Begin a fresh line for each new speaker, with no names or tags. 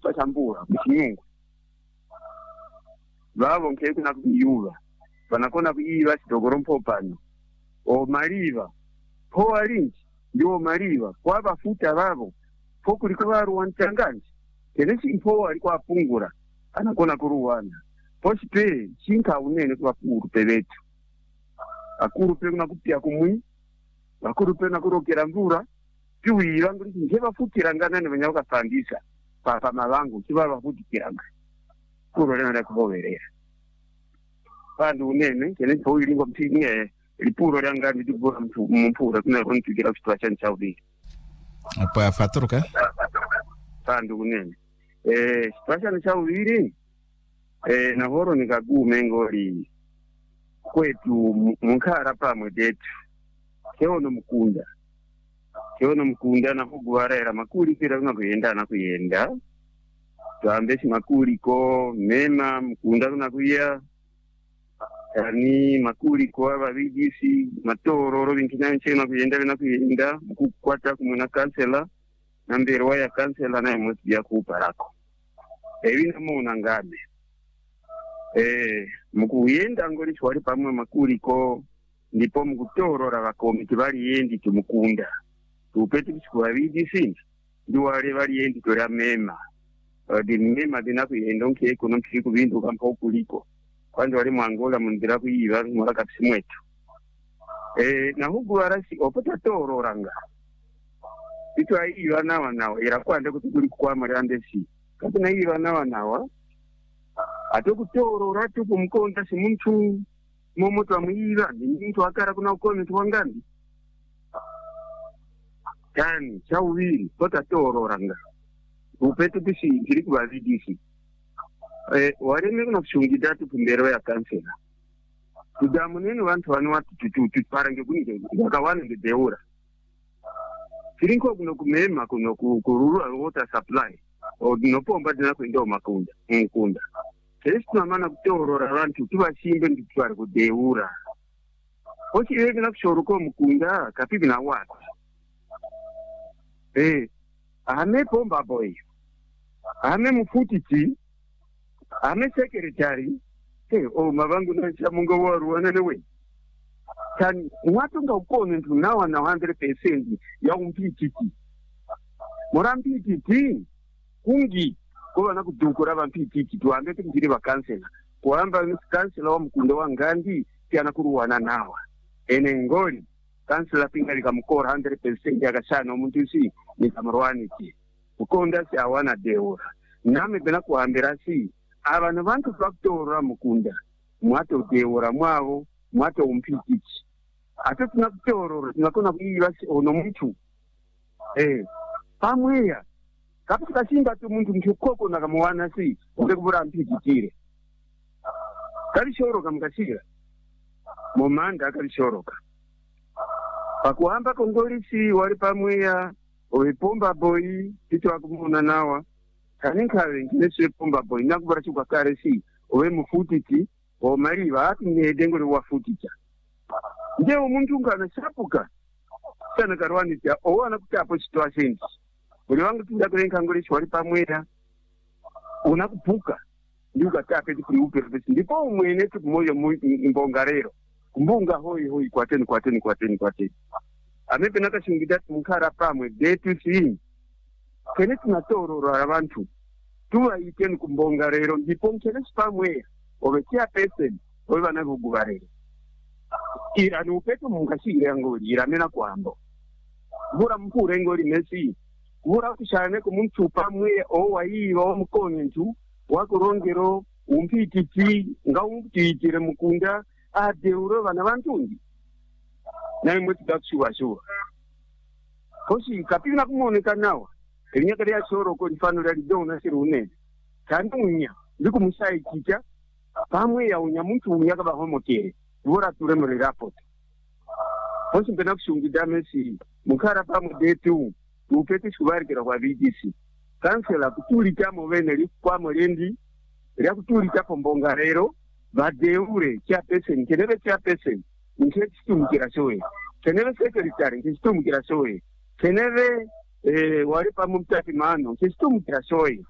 bashambura mchinyungu babo nkeke na kuyuba banakona kuyiba chidogoro mpopano o maliva po alinji ndio maliva kwa bafuta babo po kuliko baru wanchanganje kenesi mpo alikuwa apungura anakona kuruwana pospe chinka unene kwa kuru pebetu akuru pe kuna kupia kumwi akuru pe na kurokera mvura piwira nguri ngeba futirangana ne banyauka pandisa papa malangu kibaba futikiranga kuro lena kuboverera pandu unene kenesi po ilingo mtinye lipuro lyanga ndibora mpura kuna kuntikira situation chaudi
apa faturuka
pandu unene situation chaudi na horo nikagume ngori kwetu munkara pamwe detu keono mukunda na kugwarera makuri kira kunakuyenda na kuyenda tambeshi makuri ko mema mukunda kunakuya yani makuri ko ababigisi matororo binkina nchema kuyenda na kuyenda mukukwata kumuna kansela na mbere ya kansela na mwezi ya kuparako ebina muna ngabe mukuyenda ngoli twali pamwe makuri ko ndipo mukutorora bakomiti bali yendi tumukunda tupeti kuchukua bidisi ndiwale bali yendi tola mema mema dinakuyenda onke ekonomiki kubindu kampo kuliko kwanza wali mwangola mundira kuyiba mwaka kasimwetu na hugu arasi opota tororanga itu ayiba nawa era kwande kutukuli kwa marandesi kati na yiba nawa atokutorora tukumkonda simuntu momoto amuyira ndintu akara kuna ukone tuwangambi yani chawiri tota tororanga upetu kisi ndiri kubazidisi wareme kuna kushungida tukumbero ya kansela tudamu nini wantu wanu watu tuparange kunike wakawane ngedeura kirinko kuno kumema kuno kururu water supply o dinopomba dina kuendo mkunda Kesima mana kutorora abantu tubashimbe nditwara kudeura. Ochi yeke na kushoruko mukunda kapibi na watu. Ame pomba boy. Ame mufutiti. Ame secretary. Mabangu na chamungo waru wananewe. Kan watu nga ukone ntu nawa na 100% ya umpititi. Morampititi. Kungi. Kwa na kudukura bampitiki tuambe tukiri bakansela kuamba kansela wa mkundo wa ngandi tiana kuruwana nawa ene ngoli kansela pinga likamukora 100% yakashana omuntu si nikamrwani ki ukonda si awana deura name bena kuambira si abantu bantu faktora mukunda mwato deura mwabo mwato umpitiki ate tunakutorora tunakona kuyiba si ono muntu pamweya kapuka singa tu muntu mchukoko na kamuwana si ukekubura mpikitire kalishoroka mkasira momanda kalishoroka pakuhamba kongoli si wali pamweya owepomba boyi titu wakumuna nawa kaninkawe nkinesu epomba boyi nakubara chukwa kare si owe mufutiti o mariva hati nyedengo ni wafutita nje umuntu ngana sapuka sana karwani tia owana kutapo situations uli wangu tuja kulenga ngoli shwari pamwera unakupuka ndi ukatape ndi kuliupe ndipo umwene tu kumoyo mbongarero kumbunga hoi kwateni amepe nakashingida munkara pamwe detu si kene tunatorora abantu tuwaiteni kumbongarero ndipo mkene pamwe obekia pesen owe banakugubarero ira ni upetu mungashire ngoli iramena kwambo bura mpure ngoli mesi bura kushane kumuntu pamwe owayiba omukonye ntu wakurongero umpititi nga umpitire mukunda adeuro bana bantundi naye mweti takushuwa kosi kapina kumoneka nawa elinyaka lya shoro ko lifano lya lidona sirune kanunya ndiku musai kicha pamwe ya unya muntu unyaka ba homotere bura turemere rapport kosi mbena kushungida mesi mukara pamwe detu upete kubarikira kwa VDC kansela kutuli chamo bene likwamo lendi lya kutuli chapo mbongarero badeure cha pesen kenebe cha pesen nkitumukira showe kenebe secretary nkitumukira showe kenebe wali pa mumtati mano nkitumukira showe